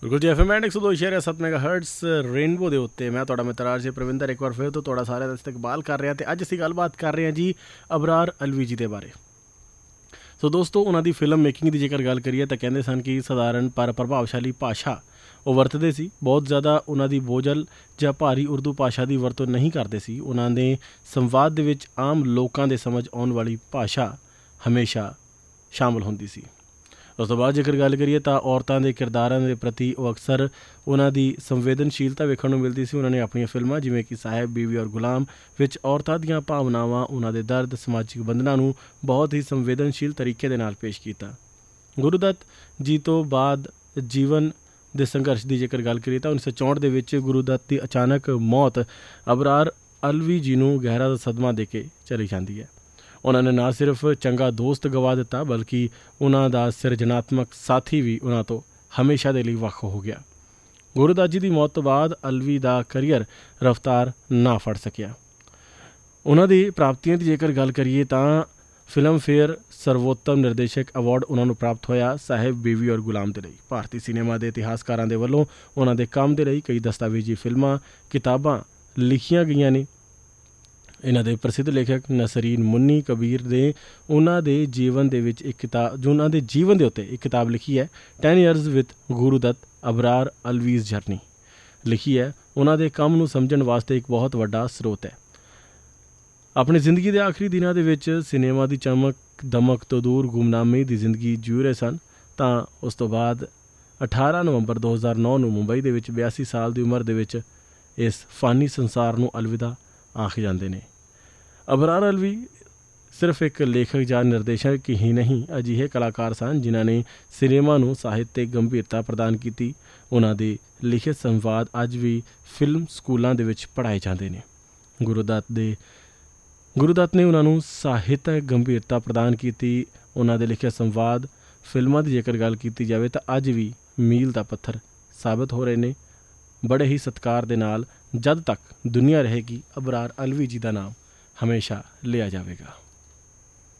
बिल्कुल जी, FM 102.7 ਮੈਗਾਹਰਟਜ਼ rainbow ਦੇ ਉੱਤੇ ਮੈਂ ਤੁਹਾਡਾ ਮਿੱਤਰ ਆਰਜੇ ਪ੍ਰਵਿੰਦਰ ਇੱਕ ਵਾਰ ਫਿਰ ਤੋਂ ਤੁਹਾਡਾ ਸਾਰਿਆਂ ਦਾ ਇਸਤਕਬਾਲ ਕਰ ਰਿਹਾ। ਅਤੇ ਅੱਜ ਅਸੀਂ ਗੱਲਬਾਤ ਕਰ ਰਹੇ ਹਾਂ ਜੀ ਅਬਰਾਰ ਅਲਵੀ ਜੀ ਦੇ ਬਾਰੇ। ਸੋ ਦੋਸਤੋ, ਉਹਨਾਂ ਦੀ ਫਿਲਮ ਮੇਕਿੰਗ ਦੀ ਜੇਕਰ ਗੱਲ ਕਰੀਏ ਤਾਂ ਕਹਿੰਦੇ ਸਨ ਕਿ ਸਧਾਰਨ ਪਰ ਪ੍ਰਭਾਵਸ਼ਾਲੀ ਭਾਸ਼ਾ ਉਹ ਵਰਤਦੇ ਸੀ। ਬਹੁਤ ਜ਼ਿਆਦਾ ਉਹਨਾਂ ਦੀ ਬੋਝਲ ਜਾਂ ਭਾਰੀ ਉਰਦੂ ਭਾਸ਼ਾ ਦੀ ਵਰਤੋਂ ਨਹੀਂ ਕਰਦੇ ਸੀ। ਉਹਨਾਂ ਦੇ ਸੰਵਾਦ ਦੇ ਵਿੱਚ ਆਮ ਲੋਕਾਂ ਦੇ ਸਮਝ ਆਉਣ ਵਾਲੀ ਭਾਸ਼ਾ ਹਮੇਸ਼ਾ ਸ਼ਾਮਲ ਹੁੰਦੀ ਸੀ। ਉਸ ਤੋਂ ਬਾਅਦ ਜੇਕਰ ਗੱਲ ਕਰੀਏ ਤਾਂ ਔਰਤਾਂ ਦੇ ਕਿਰਦਾਰਾਂ ਦੇ ਪ੍ਰਤੀ ਉਹ ਅਕਸਰ ਉਹਨਾਂ ਦੀ ਸੰਵੇਦਨਸ਼ੀਲਤਾ ਵੇਖਣ ਨੂੰ ਮਿਲਦੀ ਸੀ। ਉਹਨਾਂ ਨੇ ਆਪਣੀਆਂ ਫਿਲਮਾਂ ਜਿਵੇਂ ਕਿ ਸਾਹਿਬ, ਬੀਵੀ ਔਰ ਗੁਲਾਮ ਵਿੱਚ ਔਰਤਾਂ ਦੀਆਂ ਭਾਵਨਾਵਾਂ, ਉਹਨਾਂ ਦੇ ਦਰਦ, ਸਮਾਜਿਕ ਬੰਧਨਾਂ ਨੂੰ ਬਹੁਤ ਹੀ ਸੰਵੇਦਨਸ਼ੀਲ ਤਰੀਕੇ ਦੇ ਨਾਲ ਪੇਸ਼ ਕੀਤਾ। ਗੁਰੂਦੱਤ ਜੀ ਤੋਂ ਬਾਅਦ ਜੀਵਨ ਦੇ ਸੰਘਰਸ਼ ਦੀ ਜੇਕਰ ਗੱਲ ਕਰੀਏ ਤਾਂ 1964 ਦੇ ਵਿੱਚ ਗੁਰੂਦੱਤ ਦੀ ਅਚਾਨਕ ਮੌਤ ਅਬਰਾਰ ਅਲਵੀ ਜੀ ਨੂੰ ਗਹਿਰਾ ਸਦਮਾ ਦੇ ਕੇ ਚਲੀ ਜਾਂਦੀ ਹੈ। ਉਹਨਾਂ ਨੇ ਨਾ ਸਿਰਫ ਚੰਗਾ ਦੋਸਤ ਗਵਾ ਦਿੱਤਾ, ਬਲਕਿ ਉਹਨਾਂ ਦਾ ਸਿਰਜਣਾਤਮਕ ਸਾਥੀ ਵੀ ਉਹਨਾਂ ਤੋਂ ਹਮੇਸ਼ਾ ਦੇ ਲਈ ਵੱਖ ਹੋ ਗਿਆ। ਗੁਰੂਦੱਤ ਜੀ ਦੀ ਮੌਤ ਤੋਂ ਬਾਅਦ ਅਲਵੀ ਦਾ ਕਰੀਅਰ ਰਫਤਾਰ ਨਾ ਫੜ ਸਕਿਆ। ਉਹਨਾਂ ਦੀ ਪ੍ਰਾਪਤੀਆਂ ਦੀ ਜੇਕਰ ਗੱਲ ਕਰੀਏ ਤਾਂ ਫਿਲਮਫੇਅਰ ਸਰਵੋਤਮ ਨਿਰਦੇਸ਼ਕ ਅਵਾਰਡ ਉਹਨਾਂ ਨੂੰ ਪ੍ਰਾਪਤ ਹੋਇਆ ਸਾਹਿਬ, ਬੀਵੀ ਔਰ ਗੁਲਾਮ ਦੇ ਲਈ। ਭਾਰਤੀ ਸਿਨੇਮਾ ਦੇ ਇਤਿਹਾਸਕਾਰਾਂ ਦੇ ਵੱਲੋਂ ਉਹਨਾਂ ਦੇ ਕੰਮ ਦੇ ਲਈ ਕਈ ਦਸਤਾਵੇਜ਼ੀ ਫਿਲਮਾਂ, ਕਿਤਾਬਾਂ ਲਿਖੀਆਂ ਗਈਆਂ ਨੇ। ਇਹਨਾਂ ਦੇ ਪ੍ਰਸਿੱਧ ਲੇਖਕ ਨਸਰੀਨ ਮੁੰਨੀ ਕਬੀਰ ਦੇ ਉਹਨਾਂ ਦੇ ਜੀਵਨ ਦੇ ਵਿੱਚ ਇੱਕ ਕਿਤਾਬ ਜੋ ਉਹਨਾਂ ਦੇ ਜੀਵਨ ਦੇ ਉੱਤੇ ਇੱਕ ਕਿਤਾਬ ਲਿਖੀ ਹੈ, 10 years with ਗੁਰੂਦੱਤ ਅਬਰਾਰ ਅਲਵੀਜ਼ ਜਰਨੀ ਲਿਖੀ ਹੈ। ਉਹਨਾਂ ਦੇ ਕੰਮ ਨੂੰ ਸਮਝਣ ਵਾਸਤੇ ਇੱਕ ਬਹੁਤ ਵੱਡਾ ਸਰੋਤ ਹੈ। ਆਪਣੀ ਜ਼ਿੰਦਗੀ ਦੇ ਆਖਰੀ ਦਿਨਾਂ ਦੇ ਵਿੱਚ ਸਿਨੇਮਾ ਦੀ ਚਮਕ ਦਮਕ ਤੋਂ ਦੂਰ ਗੁੰਮਨਾਮੀ ਦੀ ਜ਼ਿੰਦਗੀ ਜੀਅ ਰਹੇ ਸਨ। ਤਾਂ ਉਸ ਤੋਂ ਬਾਅਦ 18 ਨਵੰਬਰ 2009 ਨੂੰ ਮੁੰਬਈ ਦੇ ਵਿੱਚ 82 ਸਾਲ ਦੀ ਉਮਰ ਦੇ ਵਿੱਚ ਇਸ ਫਾਨੀ ਸੰਸਾਰ ਨੂੰ ਅਲਵਿਦਾ ਆਖ ਜਾਂਦੇ ਨੇ। ਅਬਰਾਰ ਅਲਵੀ ਸਿਰਫ ਇੱਕ ਲੇਖਕ ਜਾਂ ਨਿਰਦੇਸ਼ਕ ਹੀ ਨਹੀਂ, ਅਜਿਹੇ ਕਲਾਕਾਰ ਸਨ ਜਿਨ੍ਹਾਂ ਨੇ ਸਿਨੇਮਾ ਨੂੰ ਸਾਹਿਤਕ ਗੰਭੀਰਤਾ ਪ੍ਰਦਾਨ ਕੀਤੀ। ਉਹਨਾਂ ਦੇ ਲਿਖੇ ਸੰਵਾਦ ਅੱਜ ਵੀ ਫਿਲਮ ਸਕੂਲਾਂ ਦੇ ਵਿੱਚ ਪੜ੍ਹਾਏ ਜਾਂਦੇ ਨੇ। ਗੁਰੂਦੱਤ ਨੇ ਉਹਨਾਂ ਨੂੰ ਸਾਹਿਤਕ ਗੰਭੀਰਤਾ ਪ੍ਰਦਾਨ ਕੀਤੀ। ਉਹਨਾਂ ਦੇ ਲਿਖੇ ਸੰਵਾਦ ਫਿਲਮਾਂ ਦੀ ਜੇਕਰ ਗੱਲ ਕੀਤੀ ਜਾਵੇ ਤਾਂ ਅੱਜ ਵੀ ਮੀਲ ਦਾ ਪੱਥਰ ਸਾਬਤ ਹੋ ਰਹੇ ਨੇ। ਬੜੇ ਹੀ ਸਤਿਕਾਰ ਦੇ ਨਾਲ ਜਦ ਤੱਕ ਦੁਨੀਆ ਰਹੇਗੀ ਅਬਰਾਰ ਅਲਵੀ ਜੀ ਦਾ ਨਾਮ ਹਮੇਸ਼ਾ ਲਿਆ ਜਾਵੇਗਾ।